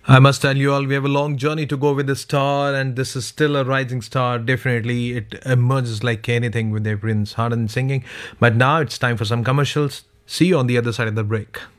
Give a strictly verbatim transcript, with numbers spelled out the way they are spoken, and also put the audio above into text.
I must tell you all, we have a long journey to go with the star, and this is still a rising star. Definitely, it emerges like anything with their Prince Harden singing. But now it's time for some commercials. See you on the other side of the break.